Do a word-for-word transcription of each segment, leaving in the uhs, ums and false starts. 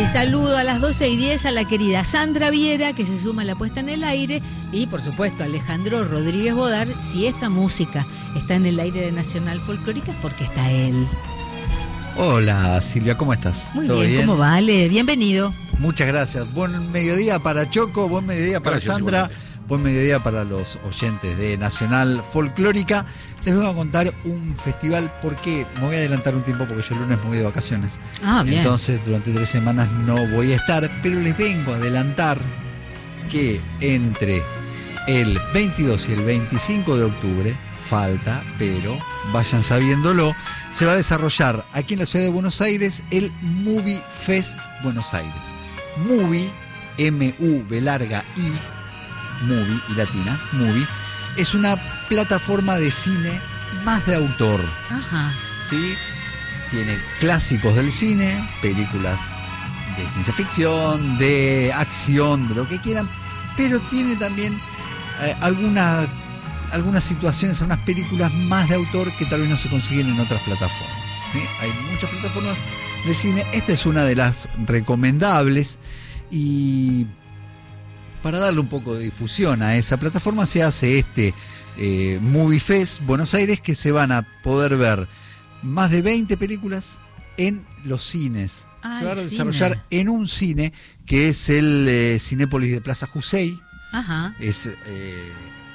saludo a las doce y diez a la querida Sandra Viera, que se suma a la puesta en el aire, y por supuesto a Alejandro Rodríguez Bodar. Si esta música está en el aire de Nacional Folclórica es porque está él. Hola Silvia, ¿cómo estás? Muy ¿Todo bien, bien? ¿cómo vale? Bienvenido. Muchas gracias. Buen mediodía para Choco, buen mediodía para Gracias, Sandra, igualmente. buen mediodía para los oyentes de Nacional Folclórica. Les voy a contar un festival porque me voy a adelantar un tiempo porque yo el lunes me voy de vacaciones. Ah, bien. Entonces durante tres semanas no voy a estar, pero les vengo a adelantar que entre el veintidós y el veinticinco de octubre, falta, pero vayan sabiéndolo, se va a desarrollar aquí en la ciudad de Buenos Aires el Movie Fest Buenos Aires. Movie, M U V larga I, Movie y latina, Movie, es una plataforma de cine más de autor. Ajá. ¿Sí? Tiene clásicos del cine, películas de ciencia ficción, de acción, de lo que quieran, pero tiene también eh, alguna, algunas situaciones, algunas películas más de autor que tal vez no se consiguen en otras plataformas. ¿Sí? Hay muchas plataformas de cine, esta es una de las recomendables, y para darle un poco de difusión a esa plataforma se hace este eh, Movie Fest Buenos Aires, que se van a poder ver más de veinte películas en los cines. Ah, se va a el desarrollar cine. en un cine que es el eh, Cinépolis de Plaza Jusey. Ajá. Es eh,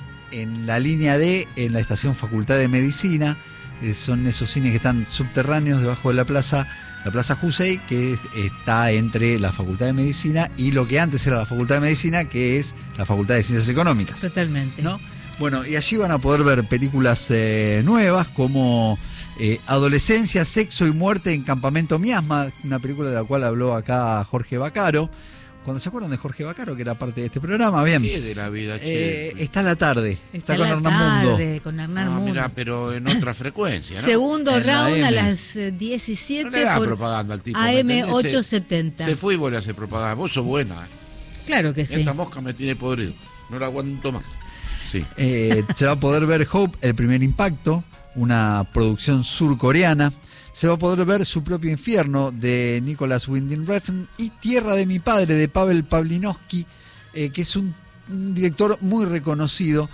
en la línea D, en la estación Facultad de Medicina. Eh, son esos cines que están subterráneos debajo de la plaza, la Plaza Jusey, que es- está entre la Facultad de Medicina y lo que antes era la Facultad de Medicina, que es la Facultad de Ciencias Económicas. Totalmente. ¿No? Bueno, y allí van a poder ver películas eh, nuevas como eh, Adolescencia, Sexo y Muerte en Campamento Miasma, una película de la cual habló acá Jorge Bacaro. Cuando se acuerdan de Jorge Bacaro, que era parte de este programa, bien. ¿Qué de la vida, che? Eh, está a la tarde, está, Está con la Hernán Mundo. tarde, con Hernán Ah, Mundo. mira, pero en otra frecuencia, ¿no? Segundo En la round a M. las eh, No diecisiete le hagas por propaganda al tipo. A ¿me M entendés? Se- ochocientos setenta. Se fue y vos le haces propaganda. Vos sos buena. ¿eh? Claro que sí. Esta mosca me tiene podrido. No la aguanto más. Sí. Eh, se va a poder ver Hope, el primer impacto, una producción surcoreana. Se va a poder ver Su propio infierno, de Nicholas Winding Refn, y Tierra de mi padre, de Pavel Pawlikowski, eh, que es un, un director muy reconocido.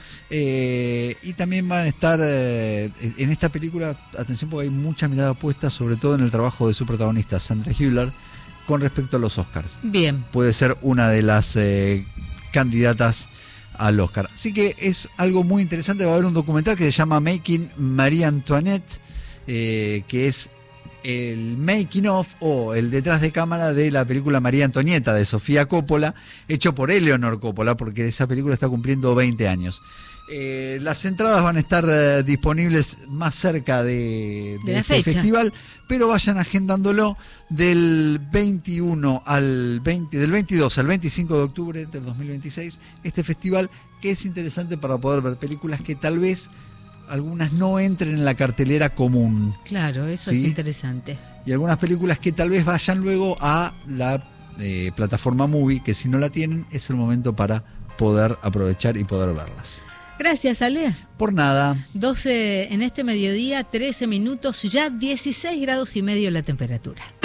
Eh, y también van a estar eh, en esta película, atención porque hay mucha mirada puesta, sobre todo en el trabajo de su protagonista, Sandra Hüller, con respecto a los Oscars. Bien. Puede ser una de las eh, candidatas al Oscar. Así que es algo muy interesante. Va a haber un documental que se llama Making Marie Antoinette, eh, que es el making of o el detrás de cámara de la película María Antonieta de Sofía Coppola, hecho por Eleanor Coppola, porque esa película está cumpliendo veinte años. Eh, las entradas van a estar eh, disponibles más cerca de, De de la este fecha. festival, pero vayan agendándolo del veintiuno al veinte, del veintidós al veinticinco de octubre del dos mil veintiséis, este festival que es interesante para poder ver películas que tal vez algunas no entren en la cartelera común, Claro, eso Sí. es interesante. y algunas películas que tal vez vayan luego a la eh, plataforma Movie, que si no la tienen es el momento para poder aprovechar y poder verlas. Gracias, Ale. Por nada. doce en este mediodía, trece minutos, ya dieciséis grados y medio la temperatura.